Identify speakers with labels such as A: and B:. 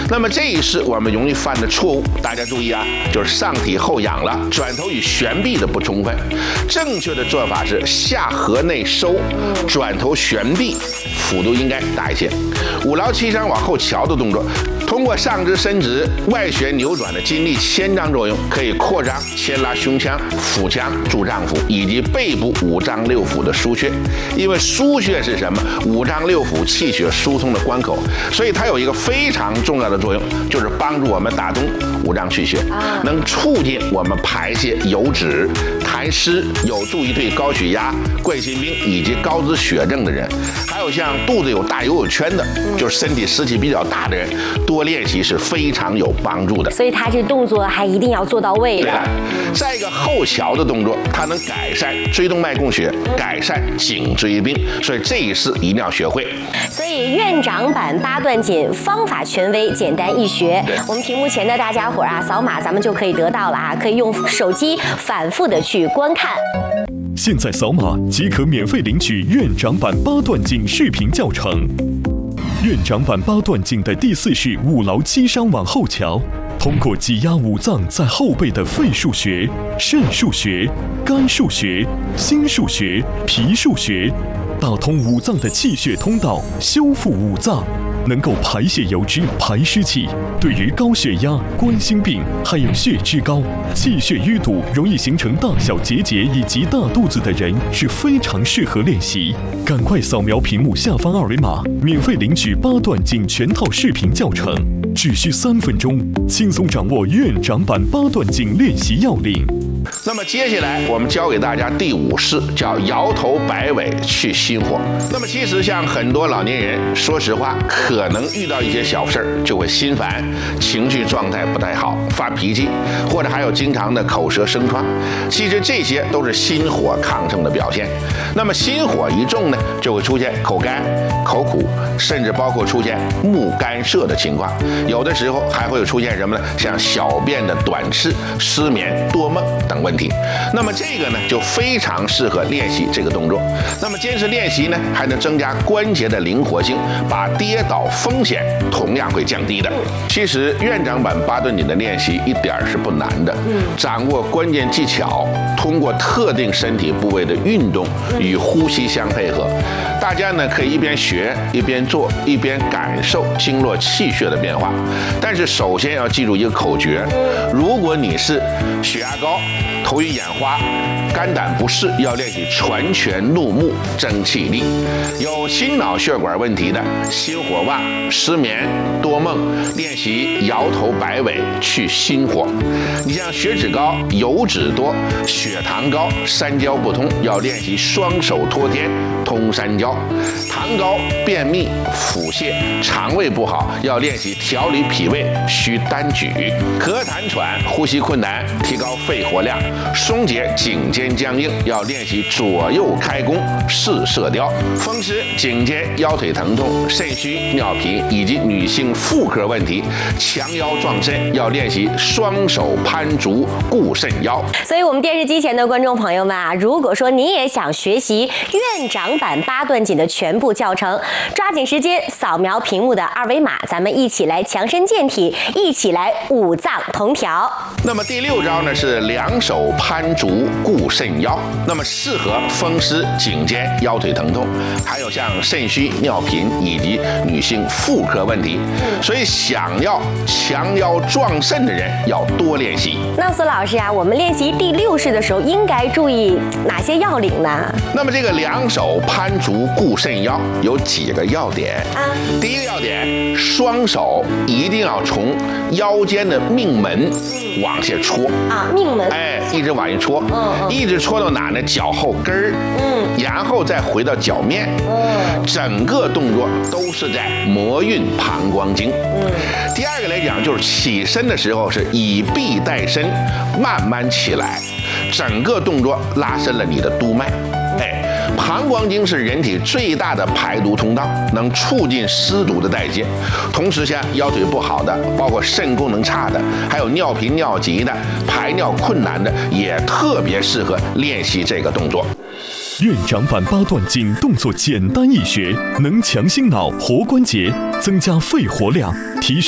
A: 那么这一式我们容易犯的错误，大家注意啊，就是上体后仰了，转头与悬臂的不充分。正确的做法是下颌内收，转头悬臂，幅度应该大一些。五劳七伤往后翘的动作，通过上肢伸直、外旋扭转的筋力牵张作用，可以扩张、牵拉胸腔、腹腔、柱脏腑以及背部五脏六腑的腧穴。因为腧穴是什么？五脏六腑气血疏通的关口，所以它有一个非常重要的作用，就是帮助我们打通五脏气血，能促进我们排泄油脂、痰湿，有助于对高血压、冠心病以及高脂血症的人，还有像肚子有大油圈的，就是身体湿气比较大的人，多练习是非常有帮助的。
B: 所以他这动作还一定要做到位的。
A: 再一个后翘的动作，它能改善椎动脉供血，改善颈椎病，所以这一式一定要学会。
B: 所以院长版八段锦方法权威，简单易学。我们屏幕前的大家伙啊，扫码咱们就可以得到了啊，可以用手机反复的去观看。
C: 现在扫码即可免费领取院长版八段锦视频教程。院长版八段锦的第4式五劳七伤往后翘，通过挤压五脏在后背的肺腧穴、肾腧穴、肝腧穴、心腧穴、脾腧穴，打通五脏的气血通道，修复五脏，能够排泄油脂、排湿气。对于高血压、冠心病，还有血脂高、气血淤堵、容易形成大小结节以及大肚子的人，是非常适合练习。赶快扫描屏幕下方2维码，免费领取八段锦全套视频教程，只需3分钟，轻松掌握院长版八段锦练习要领。
A: 那么接下来我们教给大家第5式，叫摇头摆尾去心火。那么其实像很多老年人，说实话，可能遇到一些小事儿就会心烦，情绪状态不太好，发脾气，或者还有经常的口舌生疮。其实这些都是心火亢盛的表现。那么心火一重呢，就会出现口干、口苦，甚至包括出现目干涩的情况。有的时候还会出现什么呢？像小便的短赤、失眠、多梦等问题。那么这个呢，就非常适合练习这个动作。那么坚持练习呢，还能增加关节的灵活性，把跌倒风险同样会降低的。其实院长版八段锦的练习一点是不难的，掌握关键技巧，通过特定身体部位的运动与呼吸相配合，大家呢可以一边学一边做，一边感受经络气血的变化。但是首先要记住一个口诀：如果你是血压高、头晕眼花、肝胆不适，要练习传拳怒目争气力；有心脑血管问题的，心火旺、失眠、多梦，练习摇头摆尾去心火。你像血脂高、油脂多、血糖高、三焦不通，要练习双手托天通三焦；糖高、便秘、腹泻、肠胃不好，要练习调理脾胃需单举；咳痰喘、呼吸困难，提高肺活量；松解颈肩僵硬，要练习左右开弓试射雕；风湿、颈肩、腰腿疼痛、肾虚、尿频以及女性妇科问题，强腰壮肾，要练习双手攀足固肾腰。
B: 所以我们电视机前的观众朋友们啊，如果说你也想学习院长版八段锦的全部教程，抓紧时间扫描屏幕的2维码，咱们一起来强身健体，一起来五脏同调。
A: 那么第6招呢是两手攀足固肾腰，那么适合风湿、颈肩、腰腿疼痛，还有像肾虚、尿频以及女性妇科问题。所以想要强腰壮肾的人要多练习。
B: 那苏老师啊，我们练习第6式的时候应该注意哪些要领呢？
A: 那么这个两手攀足固肾腰有几个要点啊？第一个要点，双手一定要从腰间的命门往下戳
B: 啊，命门，
A: 一直往下戳，一直戳到哪呢？脚后跟儿，然后再回到脚面，整个动作都是在摩运膀胱经。第二个来讲，就是起身的时候是以臂带身，慢慢起来，整个动作拉伸了你的督脉。膀胱经是人体最大的排毒通道，能促进湿毒的代谢。同时像腰腿不好的，包括肾功能差的，还有尿频尿急的，排尿困难的，也特别适合练习这个动作。
C: 院长版八段锦动作简单易学，能强心脑、活关节，增加肺活量，提升